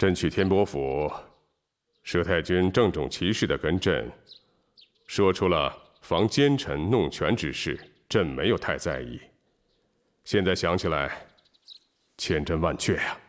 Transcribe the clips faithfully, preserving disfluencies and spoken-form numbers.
朕去天波府，佘太君郑重其事地跟朕说出了防奸臣弄权之事，朕没有太在意。现在想起来，千真万确呀。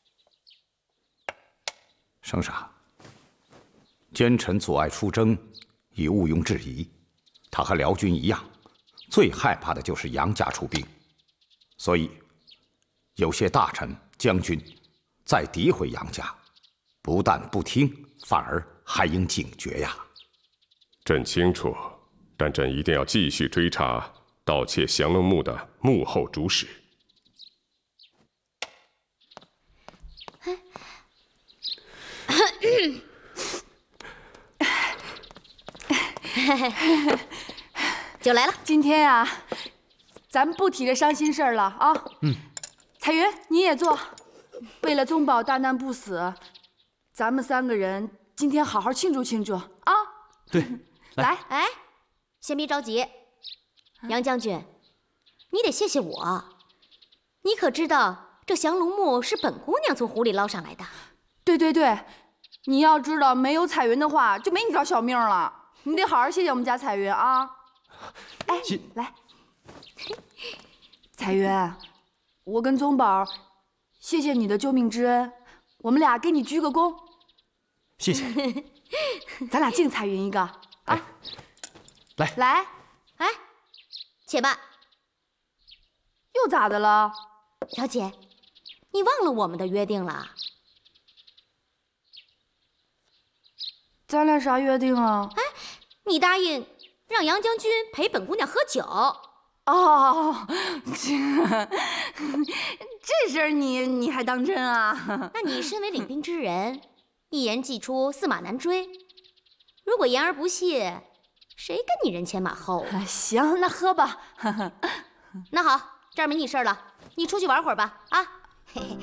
圣上，奸臣阻碍出征，已毋庸置疑。他和辽军一样，最害怕的就是杨家出兵。所以，有些大臣、将军再诋毁杨家，不但不听，反而还应警觉呀。 朕清楚，但朕一定要继续追查盗窃降龙木的幕后主使。 酒来了。 今天呀、啊，咱们不提这伤心事儿了啊。嗯。彩云，你也坐。为了宗保大难不死，咱们三个人今天好好庆祝庆祝啊！ 对，来。 来，哎，先别着急，杨将军，你得谢谢我。你可知道这降龙木是本姑娘从湖里捞上来的？ 对对对，你要知道，没有彩云的话，就没你条小命了。你得好好谢谢我们家彩云啊！哎，来，彩云，我跟宗保谢谢你的救命之恩，我们俩给你鞠个躬。 谢谢。 咱俩敬彩云一个啊！ 来来， 哎，且慢， 又咋的了？ 小姐，你忘了我们的约定了？ 咱俩啥约定啊？ 哎，你答应让杨将军陪本姑娘喝酒。 哦，这这事儿你你还当真啊？ 那你身为领兵之人，一言既出，驷马难追。如果言而不信，谁跟你人前马后啊？ 行，那喝吧。 那好，这儿没你事儿了，你出去玩会儿吧。啊，嘿嘿。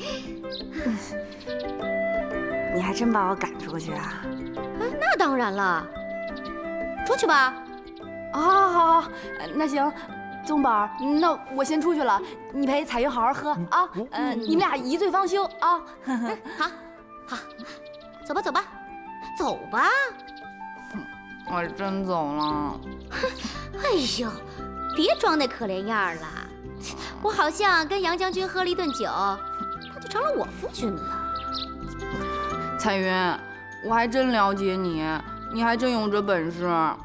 你还真把我赶出去啊？ 啊，那当然了。出去吧。 好，好，好，好，那行。宗保，那我先出去了，你陪彩云好好喝啊。呃，你们俩一醉方休啊。 好，好，走吧，走吧，走吧。 我真走了。 哎呦，别装那可怜样了，我好像跟杨将军喝了一顿酒，他就成了我夫君了。 彩云，我还真了解你，你还真有这本事啊！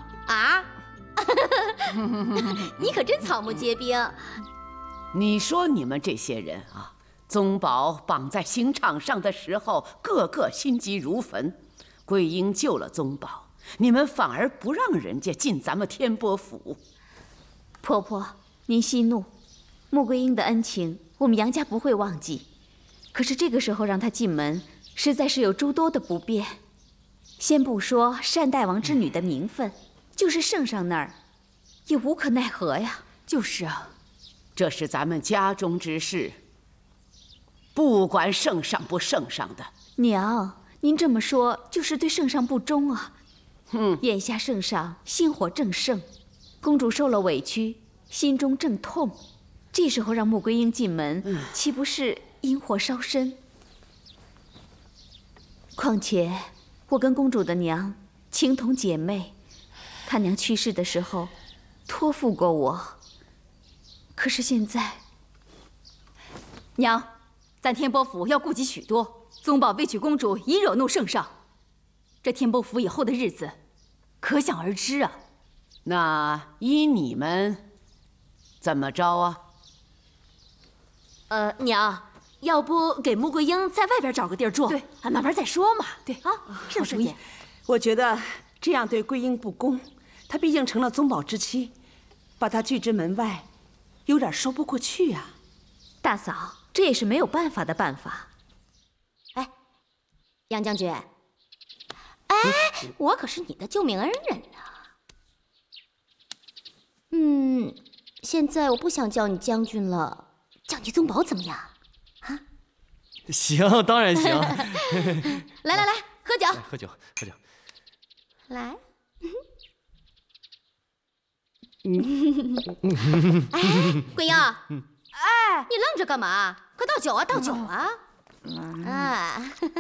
你可真草木皆兵。 你说你们这些人啊，宗保绑在刑场上的时候，个个心急如焚。桂英救了宗保，你们反而不让人家进咱们天波府。 婆婆，您息怒，穆桂英的恩情，我们杨家不会忘记。可是这个时候让她进门，实在是有诸多的不便。先不说单大王之女的名分，就是圣上那儿，也无可奈何呀。 就是啊， 这是咱们家中之事，不管圣上不圣上的。 娘，您这么说就是对圣上不忠啊。 嗯， 眼下圣上心火正盛，公主受了委屈，心中正痛，这时候让穆桂英进门，嗯、岂不是引火烧身？况且我跟公主的娘情同姐妹，她娘去世的时候托付过我，可是现在， 娘，咱天波府要顾及许多，宗保为娶公主已惹怒圣上，这天波府以后的日子可想而知啊。 那依你们怎么着啊？ 呃，娘，要不给穆桂英在外边找个地儿住？对，慢慢再说嘛。对啊，是不是姐？ 我觉得这样对桂英不公，她毕竟成了宗保之妻，把她拒之门外，有点说不过去呀。 大嫂，这也是没有办法的办法。 哎，杨将军，哎，我可是你的救命恩人呢。嗯，现在我不想叫你将军了，叫你宗保怎么样？啊？ 行，当然行。 来来来，喝酒， 喝酒，喝酒。 来。哎，桂英，哎，你愣着干嘛？快倒酒啊，倒酒啊！啊。